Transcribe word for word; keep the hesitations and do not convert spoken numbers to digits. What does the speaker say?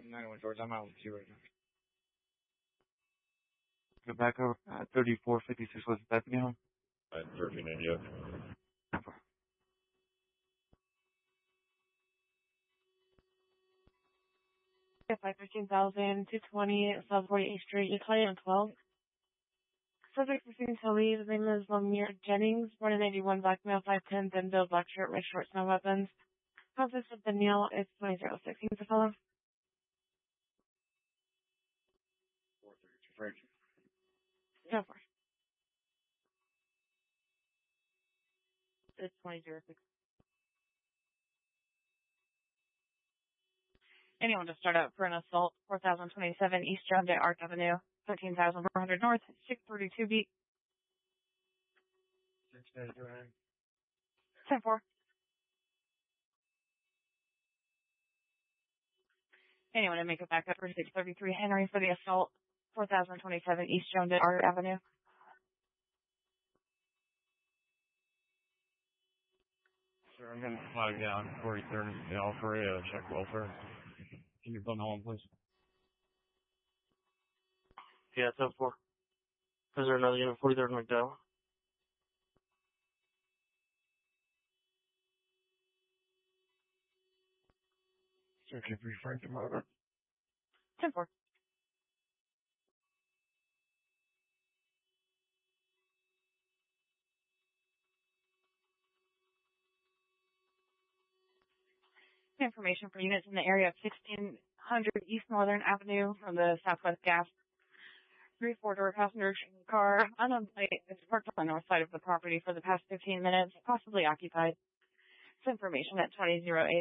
ninety-one George, I'm out with you right now. Go back over uh, thirty-four fifty-six West Bethany home. At thirteen eighty. five fifteen thousand, two twenty, South forty-eighth Street, Italian twelve. Subject proceeding to leave. The name is Lamir Jennings, born in eighty-one, black male, five ten, thin build, black shirt, red shorts, no weapons. Contact with Danielle is twenty oh six. Can you follow? four thirty-two Frank. Go for it. It's twenty oh six. Anyone to start out for an assault, four thousand twenty-seven East John Day Arc Avenue, thirteen thousand four hundred North, six thirty-two beat. six thirty-two nine. ten four. Anyone to make it back up for six thirty-three Henry for the assault, four thousand twenty-seven East John Day Arc Avenue. Sir, I'm gonna flag down forty-third and Alfred, uh, check welfare. Can you phone home, please? Yeah, ten four. Is there another unit, forty-third McDowell? Sir, can you Frank him over? ten four. Information for units in the area of sixteen hundred East Northern Avenue from the Southwest Gas. Three four-door passenger car, unknown plate, it's parked on the north side of the property for the past fifteen minutes, possibly occupied. This information at twenty oh eight.